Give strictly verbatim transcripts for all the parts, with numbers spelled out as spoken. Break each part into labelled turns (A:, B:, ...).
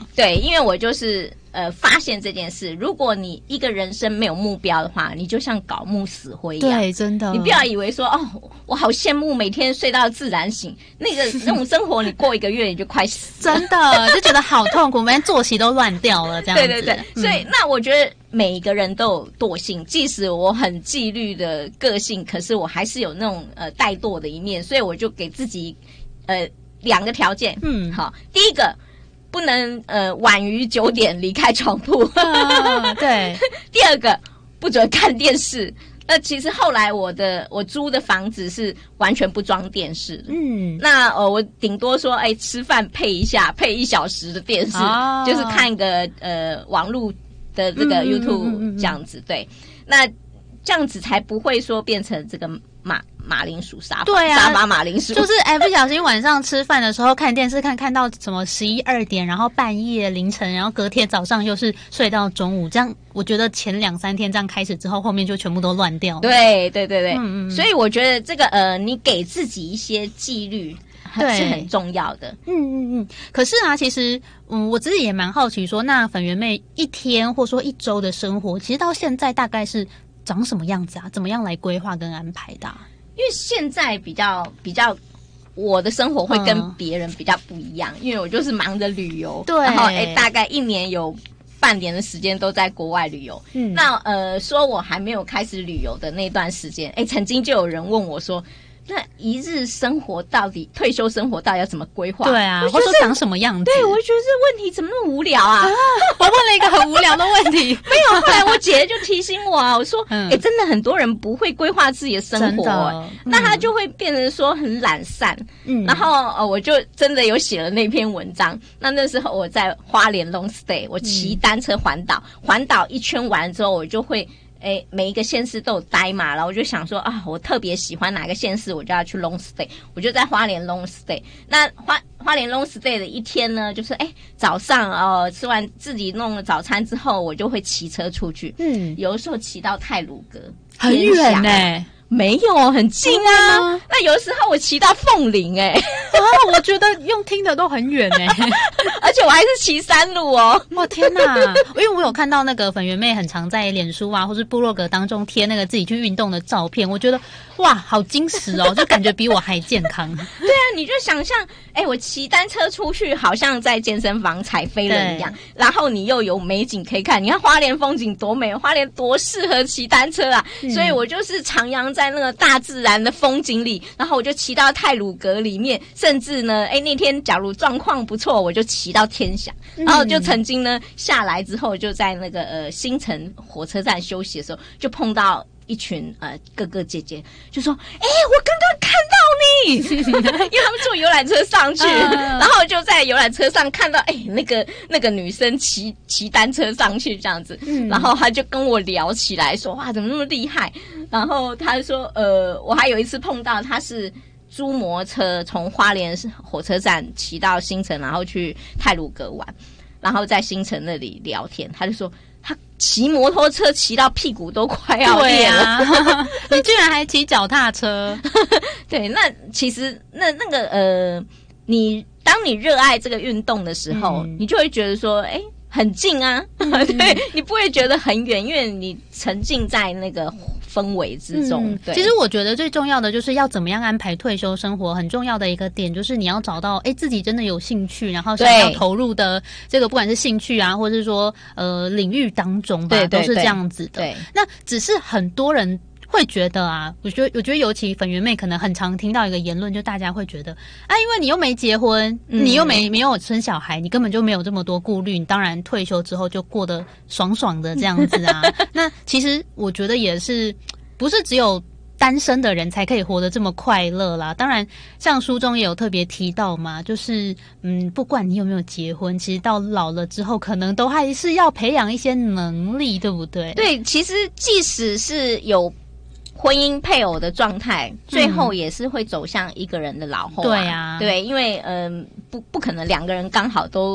A: 对，因为我就是呃发现这件事，如果你一个人生没有目标的话，你就像槁木死灰一样。
B: 对，真的。
A: 你不要以为说哦，我好羡慕每天睡到自然醒，那个那种生活，你过一个月你就快死了。
B: 真的就觉得好痛苦，每天作息都乱掉了，这样子。
A: 对对对，嗯、所以那我觉得每一个人都有惰性，即使我很纪律的个性，可是我还是有那种呃怠惰的一面，所以我就给自己呃两个条件。嗯，好，第一个不能呃晚于九点离开床铺。
B: 啊、对。
A: 第二个不准看电视。那其实后来我的我租的房子是完全不装电视的，嗯，那呃我顶多说，哎，吃饭配一下，配一小时的电视，哦、就是看个呃网络的这个 YouTube 这样子，嗯嗯嗯嗯对，那这样子才不会说变成这个马马铃薯沙
B: 对啊，
A: 沙发马铃薯，
B: 就是哎不小心晚上吃饭的时候看电视看看到什么十一二点，然后半夜凌晨，然后隔天早上又是睡到中午，这样我觉得前两三天这样开始之后，后面就全部都乱掉了。
A: 对对对对，嗯嗯，所以我觉得这个呃，你给自己一些纪律。是很重要的。
B: 嗯嗯嗯。可是啊，其实嗯，我自己也蛮好奇说，那粉圆妹一天或说一周的生活，其实到现在大概是长什么样子啊？怎么样来规划跟安排的啊？
A: 因为现在比较比较，我的生活会跟别人比较不一样，嗯、因为我就是忙着旅游，
B: 对，
A: 然后哎，大概一年有半年的时间都在国外旅游。嗯，那呃，说我还没有开始旅游的那段时间，哎，曾经就有人问我说，那一日生活到底退休生活到底要怎么规划？
B: 对啊，或者说长什么样子？
A: 对，我就觉得这问题怎么那么无聊啊！啊
B: 我问了一个很无聊的问题，
A: 没有。后来我姐就提醒我啊，我说：“哎、嗯欸，真的很多人不会规划自己的生活、欸，嗯、那他就会变成说很懒散。”嗯，然后呃，我就真的有写了那篇文章。那那时候我在花莲 long stay， 我骑单车环岛，环岛一圈完之后，我就会。哎，每一个县市都有待嘛，然后我就想说啊，我特别喜欢哪个县市，我就要去 long stay， 我就在花莲 long stay。那花花莲 long stay 的一天呢，就是哎早上哦、呃、吃完自己弄了早餐之后，我就会骑车出去，嗯，有的时候骑到太鲁阁，
B: 很远呢、欸。
A: 没有，很近啊。那有的时候我骑到凤林哎、欸，
B: 啊，我觉得用听的都很远哎、欸，
A: 而且我还是骑山路哦。
B: 哇天哪！因为我有看到那个粉圆妹很常在脸书啊，或是部落格当中贴那个自己去运动的照片，我觉得哇，好精实哦，就感觉比我还健康。
A: 对啊，你就想象，哎、欸，我骑单车出去，好像在健身房踩飞轮一样，然后你又有美景可以看。你看花莲风景多美，花莲多适合骑单车啊！嗯、所以我就是徜徉在那个大自然的风景里，然后我就骑到太鲁阁里面，甚至呢，哎，那天假如状况不错，我就骑到天祥，然后就曾经呢下来之后，就在那个呃新城火车站休息的时候，就碰到一群呃哥哥姐姐，就说：“哎，我刚刚看到你，因为他们坐游览车上去，嗯、然后就在游览车上看到，哎，那个那个女生骑骑单车上去这样子，嗯、然后他就跟我聊起来说，哇，怎么那么厉害？然后他说，呃，我还有一次碰到他是租摩托车从花莲火车站骑到新城，然后去太鲁阁玩，然后在新城那里聊天，他就说。”他骑摩托车骑到屁股都快要裂了，
B: 啊、你居然还骑脚踏车？
A: 对，那其实那那个呃，你当你热爱这个运动的时候，嗯、你就会觉得说，哎，很近啊，嗯、对你不会觉得很远，因为你沉浸在那个氛围之中。嗯、对，
B: 其实我觉得最重要的就是要怎么样安排退休生活，很重要的一个点就是你要找到哎自己真的有兴趣，然后想要投入的这个不管是兴趣啊，或者是说呃领域当中吧，
A: 对对对
B: 都是这样子的。
A: 对，
B: 那只是很多人。会觉得啊，我觉得，我觉得尤其粉圆妹可能很常听到一个言论，就大家会觉得啊，因为你又没结婚，嗯、你又没没有生小孩，你根本就没有这么多顾虑，你当然退休之后就过得爽爽的这样子啊。那其实我觉得也是，不是只有单身的人才可以活得这么快乐啦。当然，像书中也有特别提到嘛，就是嗯，不管你有没有结婚，其实到老了之后，可能都还是要培养一些能力，对不对？
A: 对，其实即使是有。婚姻配偶的状态，最后也是会走向一个人的老后、啊。
B: 对啊，
A: 对，因为嗯、呃，不不可能两个人刚好都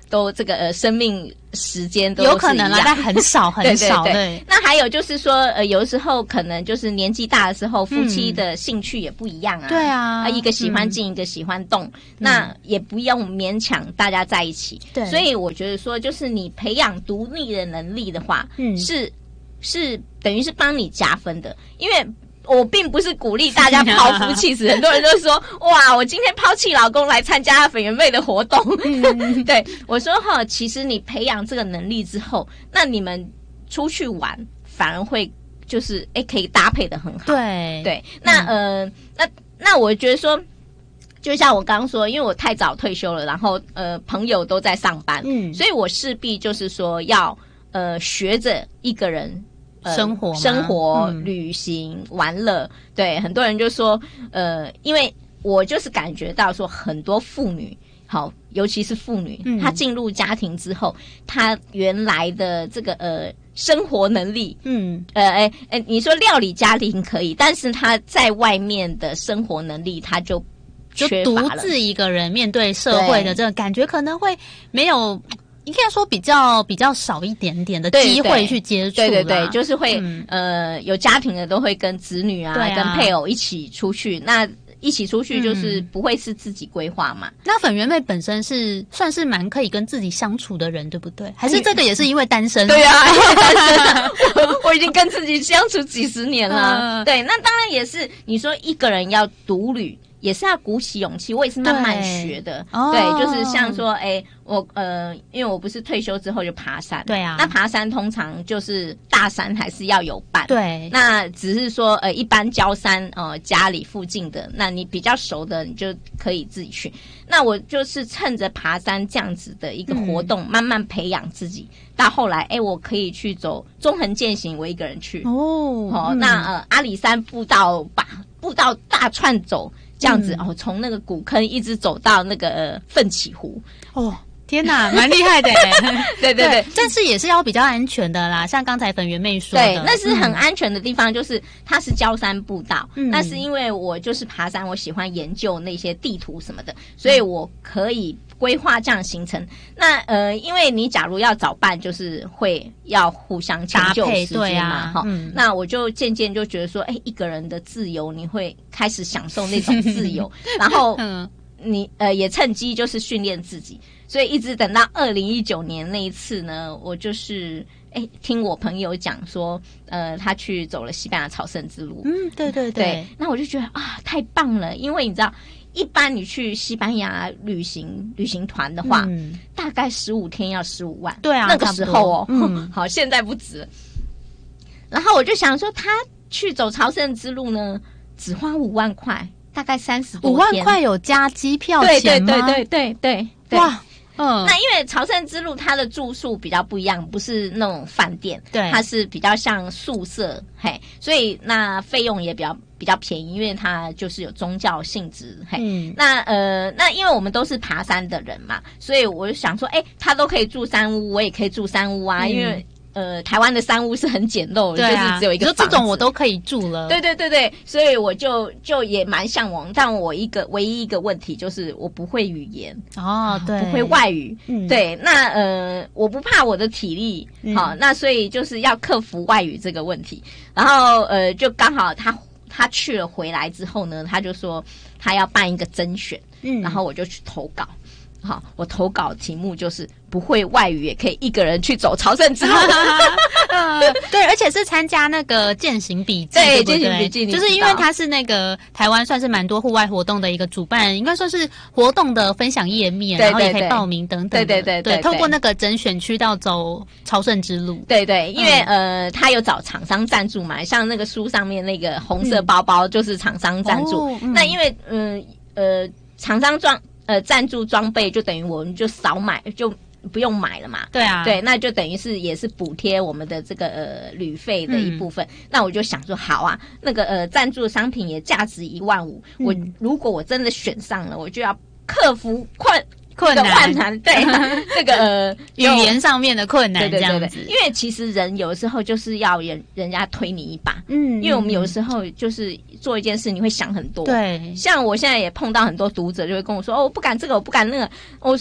A: 都这个呃生命时间都
B: 有可能啦，但很少很少。
A: 对对对。
B: 对，
A: 那还有就是说，呃，有的时候可能就是年纪大的时候，夫妻的兴趣也不一样啊。
B: 对啊，
A: 一个喜欢静，嗯、一个喜欢动，嗯、那也不用勉强大家在一起。
B: 对，
A: 所以我觉得说，就是你培养独立的能力的话，嗯，是是等于是帮你加分的，因为。我并不是鼓励大家抛夫弃子，很多人都说哇，我今天抛弃老公来参加粉圆妹的活动。嗯、对我说哈，其实你培养这个能力之后，那你们出去玩反而会就是哎可以搭配的很好。
B: 对
A: 对，那、嗯、呃那那我觉得说，就像我刚刚说，因为我太早退休了，然后呃朋友都在上班，嗯，所以我势必就是说要呃学着一个人。
B: 呃、生活
A: 生活、
B: 嗯、
A: 旅行、玩乐，对很多人就说，呃，因为我就是感觉到说，很多妇女，好，尤其是妇女，嗯、她进入家庭之后，她原来的这个呃生活能力，嗯，呃，哎哎，你说料理家庭可以，但是她在外面的生活能力，她就缺乏了，
B: 就独自一个人面对社会的这个感觉，可能会没有。应该说比较比较少一点点的机会去接触，
A: 对对对，就是会、嗯、呃有家庭的都会跟子女啊, 啊跟配偶一起出去，那一起出去就是不会是自己规划嘛、嗯。
B: 那粉圆妹本身是算是蛮可以跟自己相处的人，对不对？还是这个也是因为单身？
A: 对啊，因为单身我，我已经跟自己相处几十年了。嗯、对，那当然也是你说一个人要独旅。也是要鼓起勇气，我也是慢慢学的。对，哦、对，就是像说，哎、欸，我呃，因为我不是退休之后就爬山，
B: 对啊，
A: 那爬山通常就是大山还是要有伴，
B: 对。
A: 那只是说，呃，一般郊山，呃，家里附近的，那你比较熟的，你就可以自己去。那我就是趁着爬山这样子的一个活动，嗯、慢慢培养自己，到后来，哎、欸，我可以去走中横健行，我一个人去。哦，好、哦，嗯、那呃，阿里山步道把步道大串走。这样子、嗯、哦，从那个古坑一直走到那个、呃、奋起湖
B: 哦，天哪，蛮厉害的
A: 对对对，
B: 但是也是要比较安全的啦，像刚才粉圆妹说的，
A: 对，那是很安全的地方，就是、嗯、它是郊山步道，嗯、那是因为我就是爬山，我喜欢研究那些地图什么的，所以我可以规划这样行程。那呃，因为你假如要找伴，就是会要互相迁就时间嘛，哈、啊嗯。那我就渐渐就觉得说，哎，一个人的自由，你会开始享受那种自由，然后你呃也趁机就是训练自己，所以一直等到二零一九年那一次呢，我就是哎听我朋友讲说，呃，他去走了西班牙朝圣之路。
B: 嗯，对对 对,
A: 对，那我就觉得啊，太棒了，因为你知道。一般你去西班牙旅行旅行团的话，嗯、大概十五天要十五万。
B: 对啊，
A: 那个时候哦，嗯、好，现在不止。然后我就想说，他去走朝圣之路呢，只花五万块，大概三十多天。
B: 五万块有加机票钱吗？
A: 对对对对对对对。
B: 哇！嗯，
A: 那因为朝圣之路它的住宿比较不一样，不是那种饭店，
B: 对，
A: 它是比较像宿舍，嘿，所以那费用也比较比较便宜，因为它就是有宗教性质，嘿，嗯、那呃，那因为我们都是爬山的人嘛，所以我就想说，哎，他都可以住山屋，我也可以住山屋啊，嗯、因为。呃，台湾的山屋是很简陋的，啊、就是只有一个房子。
B: 就这种我都可以住了。
A: 对对对对，所以我就就也蛮向往，但我一个唯一一个问题就是我不会语言
B: 哦，对，
A: 不会外语。嗯、对，那呃，我不怕我的体力，好、嗯，那所以就是要克服外语这个问题。然后呃，就刚好他他去了回来之后呢，他就说他要办一个甄选，嗯，然后我就去投稿。好，我投稿题目就是不会外语也可以一个人去走朝圣之路。
B: 呃、对，而且是参加那个健行笔记，
A: 对，
B: 对
A: 健行笔记，
B: 就是因为它是那个台湾算是蛮多户外活动的一个主办，应该算是活动的分享页面，
A: 对对对，
B: 然后也可以报名等等的，
A: 对对对 对, 对，
B: 透过那个甄选区到走朝圣之路。
A: 对对，因为、嗯、呃，他有找厂商赞助嘛，像那个书上面那个红色包包就是厂商赞助。嗯哦、那因为嗯 呃, 呃，厂商装。呃，赞助装备就等于我们就少买，就不用买了嘛。
B: 对啊，
A: 对，那就等于是也是补贴我们的这个呃旅费的一部分。嗯、那我就想说，好啊，那个呃赞助的商品也价值一万五，我如果我真的选上了，我就要克服困。
B: 困难，
A: 困难，对这个呃
B: 语言上面的困难，
A: 对对对
B: 对，
A: 因为其实人有的时候就是要人人家推你一把，嗯，因为我们有的时候就是做一件事，你会想很多，
B: 对，
A: 像我现在也碰到很多读者就会跟我说，哦，我不敢这个，我不敢那个，我说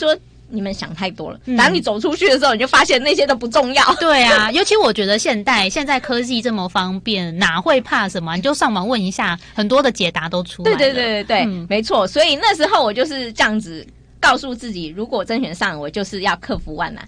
A: 你们想太多了。嗯、当你走出去的时候，你就发现那些都不重要。
B: 对啊，尤其我觉得现代现在科技这么方便，哪会怕什么？你就上网问一下，很多的解答都出来了。
A: 对对对对对，嗯、没错。所以那时候我就是这样子告诉自己，如果甄选上，我就是要克服万难。